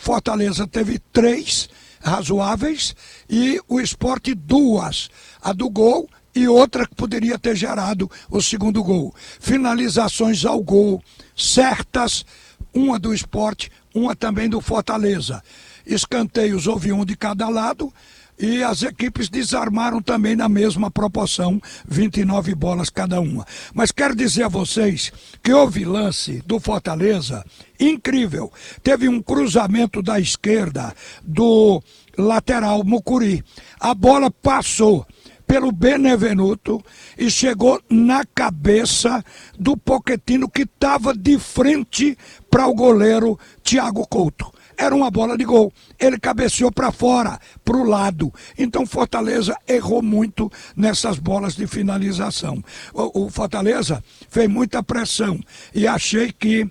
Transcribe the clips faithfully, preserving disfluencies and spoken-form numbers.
Fortaleza teve três razoáveis e o Sport duas. A do gol e outra que poderia ter gerado o segundo gol. Finalizações ao gol certas, uma do Sport, uma também do Fortaleza. Escanteios houve um de cada lado e as equipes desarmaram também na mesma proporção, vinte e nove bolas cada uma. Mas quero dizer a vocês que houve lance do Fortaleza incrível. Teve um cruzamento da esquerda do lateral Mucuri. A bola passou pelo Benevenuto e chegou na cabeça do Pochettino, que estava de frente para o goleiro Thiago Couto. Era uma bola de gol. Ele cabeceou para fora, para o lado. Então Fortaleza errou muito nessas bolas de finalização. O, o Fortaleza fez muita pressão e achei que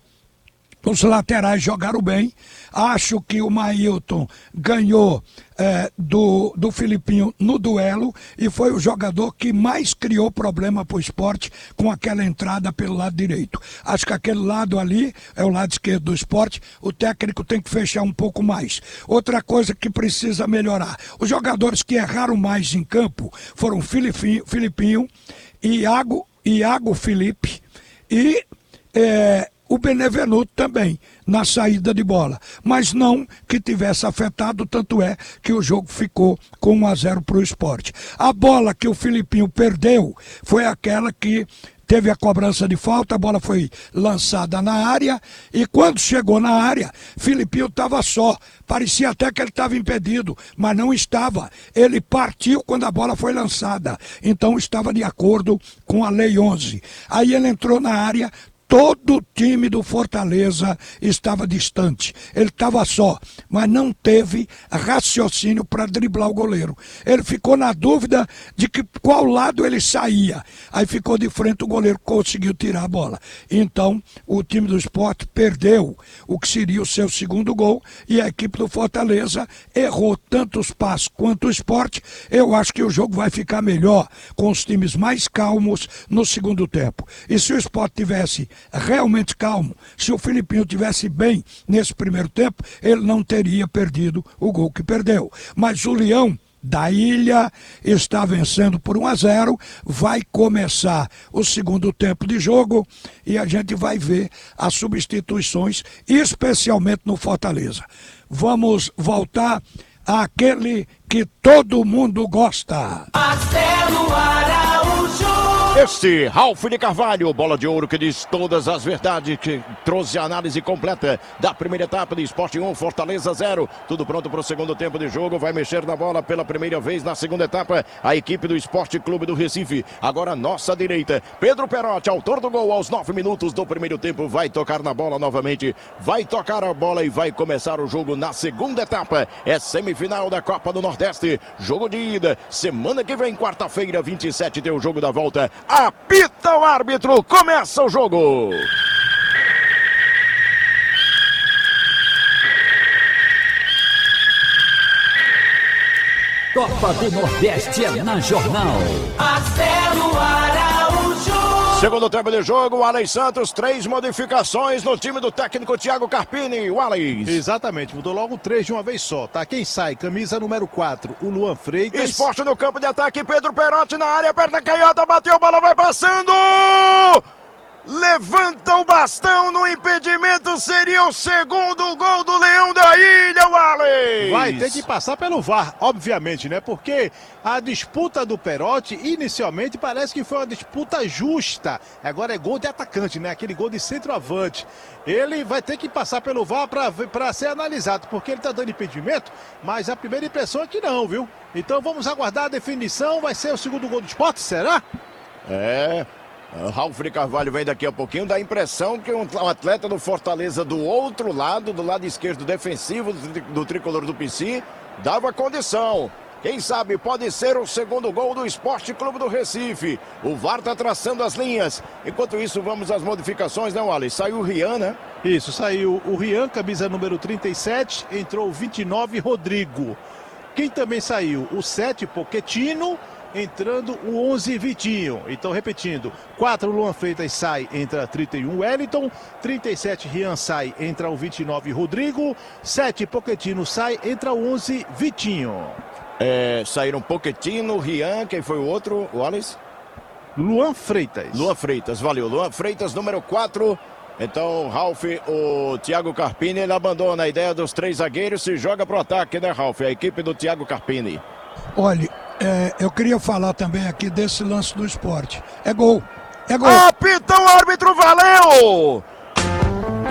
os laterais jogaram bem. Acho que o Mailton ganhou é, do, do Filipinho no duelo e foi o jogador que mais criou problema para o Sport com aquela entrada pelo lado direito. Acho que aquele lado ali é o lado esquerdo do Sport. O técnico tem que fechar um pouco mais. Outra coisa que precisa melhorar: os jogadores que erraram mais em campo foram Filipinho, Filipinho Iago, Iago Felipe e é, o Benevenuto também, na saída de bola. Mas não que tivesse afetado, tanto é que o jogo ficou com um a zero para o Sport. A bola que o Filipinho perdeu foi aquela que teve a cobrança de falta, a bola foi lançada na área e quando chegou na área, Filipinho estava só. Parecia até que ele estava impedido, mas não estava. Ele partiu quando a bola foi lançada. Então estava de acordo com a Lei onze. Aí ele entrou na área. Todo o time do Fortaleza estava distante. Ele estava só, mas não teve raciocínio para driblar o goleiro. Ele ficou na dúvida de que qual lado ele saía. Aí ficou de frente, o goleiro conseguiu tirar a bola. Então, o time do Sport perdeu o que seria o seu segundo gol e a equipe do Fortaleza errou tanto os passos quanto o Sport. Eu acho que o jogo vai ficar melhor com os times mais calmos no segundo tempo. E se o Sport tivesse realmente calmo, se o Filipinho tivesse bem nesse primeiro tempo, ele não teria perdido o gol que perdeu. Mas o Leão da Ilha está vencendo por um a zero, vai começar o segundo tempo de jogo e a gente vai ver as substituições, especialmente no Fortaleza. Vamos voltar àquele que todo mundo gosta. Marcelo Araújo. Este Ralf de Carvalho, bola de ouro que diz todas as verdades, que trouxe a análise completa da primeira etapa de Sport um, Fortaleza zero. Tudo pronto para o segundo tempo de jogo. Vai mexer na bola pela primeira vez na segunda etapa a equipe do Sport Clube do Recife. Agora nossa direita, Pedro Perotti, autor do gol aos nove minutos do primeiro tempo, vai tocar na bola novamente. Vai tocar a bola e vai começar o jogo na segunda etapa. É semifinal da Copa do Nordeste. Jogo de ida. Semana que vem, quarta-feira, vinte e sete, tem o jogo da volta. Apita o árbitro, começa o jogo. Copa do Nordeste é na Jornal. Marcelo Araújo. Segundo tempo de jogo, o Alex Santos, três modificações no time do técnico Thiago Carpini. O Alex. Exatamente, mudou logo três de uma vez só, tá? Quem sai? Camisa número quatro, o Luan Freitas. Esporte no campo de ataque, Pedro Perotti na área, perna canhota, bateu, a bola vai passando! Levanta o bastão no impedimento, seria o segundo gol do Leão da Ilha, o Alex! Vai ter que passar pelo V A R, obviamente, né? Porque a disputa do Perotti, inicialmente, parece que foi uma disputa justa. Agora é gol de atacante, né? Aquele gol de centroavante. Ele vai ter que passar pelo V A R para ser analisado, porque ele tá dando impedimento, mas a primeira impressão é que não, viu? Então vamos aguardar a definição, vai ser o segundo gol do Sport, será? É... Ralf de Carvalho vem daqui a pouquinho, dá a impressão que um atleta do Fortaleza do outro lado, do lado esquerdo defensivo do, do tricolor do P C, dava condição. Quem sabe pode ser o segundo gol do Esporte Clube do Recife. O V A R está traçando as linhas. Enquanto isso, vamos às modificações, né, Wallace? Saiu o Rian, né? Isso, saiu o Rian, camisa número trinta e sete, entrou o vinte e nove, Rodrigo. Quem também saiu? O sete, Pochettino. entrando o onze Vitinho. Então, repetindo, quatro Luan Freitas sai, entra trinta e um Wellington, trinta e sete Rian sai, entra o vinte e nove Rodrigo, sete Pochettino sai, entra o onze Vitinho. É, saíram Pochettino, Rian, quem foi o outro, Wallace? Luan Freitas. Luan Freitas, valeu. Luan Freitas, número quatro. Então, Ralf, o Thiago Carpini, ele abandona a ideia dos três zagueiros e joga pro ataque, né, Ralf? A equipe do Thiago Carpini. Olha, é, eu queria falar também aqui desse lance do esporte. É gol. É gol. Apita o árbitro, valeu!